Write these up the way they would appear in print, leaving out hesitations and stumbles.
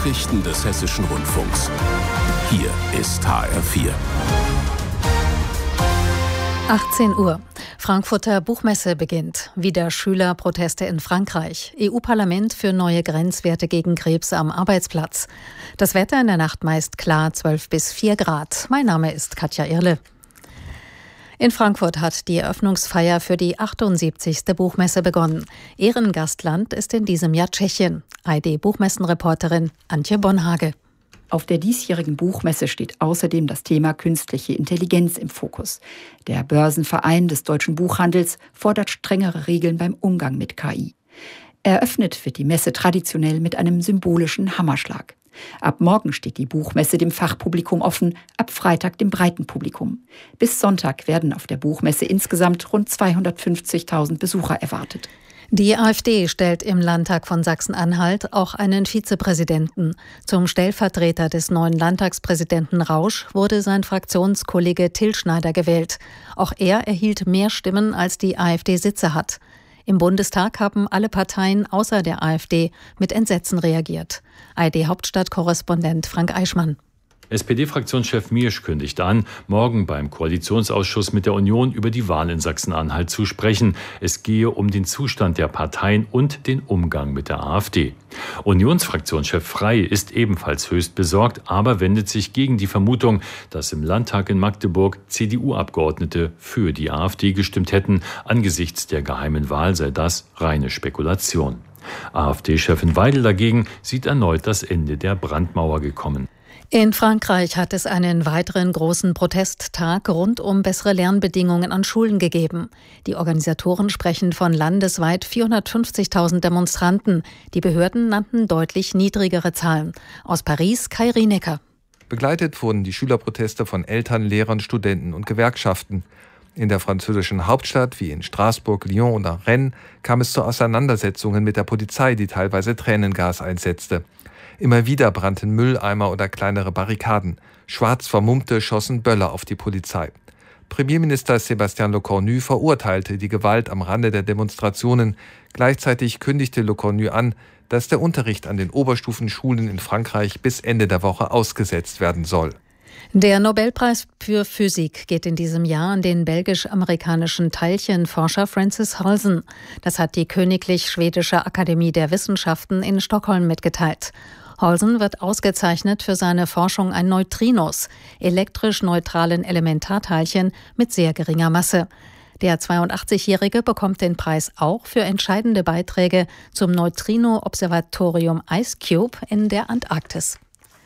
Nachrichten des Hessischen Rundfunks. Hier ist HR4. 18 Uhr. Frankfurter Buchmesse beginnt. Wieder Schülerproteste in Frankreich. EU-Parlament für neue Grenzwerte gegen Krebs am Arbeitsplatz. Das Wetter in der Nacht meist klar, 12 bis 4 Grad. Mein Name ist Katja Irle. In Frankfurt hat die Eröffnungsfeier für die 78. Buchmesse begonnen. Ehrengastland ist in diesem Jahr Tschechien. ARD-Buchmessenreporterin Antje Bonhage. Auf der diesjährigen Buchmesse steht außerdem das Thema künstliche Intelligenz im Fokus. Der Börsenverein des deutschen Buchhandels fordert strengere Regeln beim Umgang mit KI. Eröffnet wird die Messe traditionell mit einem symbolischen Hammerschlag. Ab morgen steht die Buchmesse dem Fachpublikum offen, ab Freitag dem breiten Publikum. Bis Sonntag werden auf der Buchmesse insgesamt rund 250.000 Besucher erwartet. Die AfD stellt im Landtag von Sachsen-Anhalt auch einen Vizepräsidenten. Zum Stellvertreter des neuen Landtagspräsidenten Rausch wurde sein Fraktionskollege Till Schneider gewählt. Auch er erhielt mehr Stimmen, als die AfD Sitze hat. Im Bundestag haben alle Parteien außer der AfD mit Entsetzen reagiert. ARD-Hauptstadtkorrespondent Frank Eichmann. SPD-Fraktionschef Miersch kündigt an, morgen beim Koalitionsausschuss mit der Union über die Wahl in Sachsen-Anhalt zu sprechen. Es gehe um den Zustand der Parteien und den Umgang mit der AfD. Unionsfraktionschef Frey ist ebenfalls höchst besorgt, aber wendet sich gegen die Vermutung, dass im Landtag in Magdeburg CDU-Abgeordnete für die AfD gestimmt hätten. Angesichts der geheimen Wahl sei das reine Spekulation. AfD-Chefin Weidel dagegen sieht erneut das Ende der Brandmauer gekommen. In Frankreich hat es einen weiteren großen Protesttag rund um bessere Lernbedingungen an Schulen gegeben. Die Organisatoren sprechen von landesweit 450.000 Demonstranten. Die Behörden nannten deutlich niedrigere Zahlen. Aus Paris, Kai Rienecker. Begleitet wurden die Schülerproteste von Eltern, Lehrern, Studenten und Gewerkschaften. In der französischen Hauptstadt wie in Straßburg, Lyon oder Rennes kam es zu Auseinandersetzungen mit der Polizei, die teilweise Tränengas einsetzte. Immer wieder brannten Mülleimer oder kleinere Barrikaden. Schwarz Vermummte schossen Böller auf die Polizei. Premierminister Sébastien Lecornu verurteilte die Gewalt am Rande der Demonstrationen. Gleichzeitig kündigte Lecornu an, dass der Unterricht an den Oberstufenschulen in Frankreich bis Ende der Woche ausgesetzt werden soll. Der Nobelpreis für Physik geht in diesem Jahr an den belgisch-amerikanischen Teilchenforscher Francis Halsen. Das hat die Königlich Schwedische Akademie der Wissenschaften in Stockholm mitgeteilt. Halsen wird ausgezeichnet für seine Forschung an Neutrinos, elektrisch neutralen Elementarteilchen mit sehr geringer Masse. Der 82-Jährige bekommt den Preis auch für entscheidende Beiträge zum Neutrino-Observatorium IceCube in der Antarktis.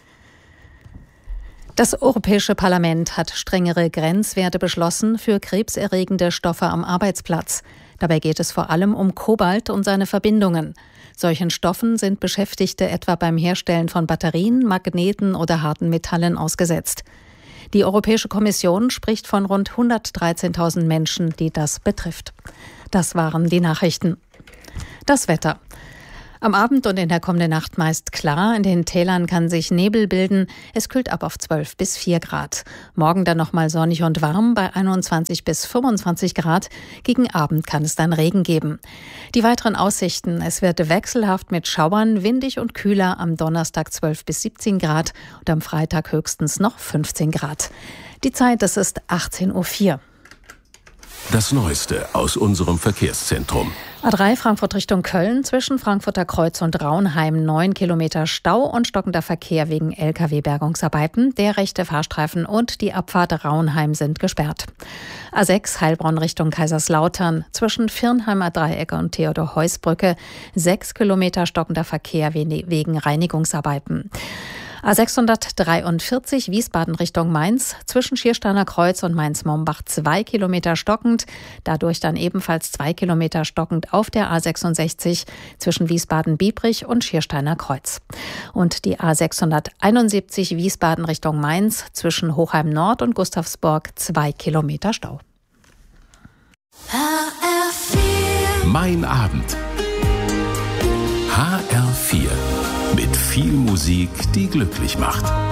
Das Europäische Parlament hat strengere Grenzwerte beschlossen für krebserregende Stoffe am Arbeitsplatz. Dabei geht es vor allem um Kobalt und seine Verbindungen. Solchen Stoffen sind Beschäftigte etwa beim Herstellen von Batterien, Magneten oder harten Metallen ausgesetzt. Die Europäische Kommission spricht von rund 113.000 Menschen, die das betrifft. Das waren die Nachrichten. Das Wetter. Am Abend und in der kommenden Nacht meist klar. In den Tälern kann sich Nebel bilden. Es kühlt ab auf 12 bis 4 Grad. Morgen dann nochmal sonnig und warm bei 21 bis 25 Grad. Gegen Abend kann es dann Regen geben. Die weiteren Aussichten. Es wird wechselhaft mit Schauern, windig und kühler. Am Donnerstag 12 bis 17 Grad und am Freitag höchstens noch 15 Grad. Die Zeit, das ist 18.04 Uhr. Das Neueste aus unserem Verkehrszentrum. A3 Frankfurt Richtung Köln, zwischen Frankfurter Kreuz und Raunheim 9 Kilometer Stau und stockender Verkehr wegen Lkw-Bergungsarbeiten. Der rechte Fahrstreifen und die Abfahrt Raunheim sind gesperrt. A6 Heilbronn Richtung Kaiserslautern, zwischen Virnheimer Dreieck und Theodor-Heuss-Brücke 6 Kilometer stockender Verkehr wegen Reinigungsarbeiten. A643 Wiesbaden Richtung Mainz, zwischen Schiersteiner Kreuz und Mainz-Mombach 2 Kilometer stockend, dadurch dann ebenfalls 2 Kilometer stockend auf der A66 zwischen Wiesbaden-Biebrich und Schiersteiner Kreuz. Und die A671 Wiesbaden Richtung Mainz, zwischen Hochheim Nord und Gustavsburg 2 Kilometer Stau. Mein Abend. HR4. Mit viel Musik, die glücklich macht.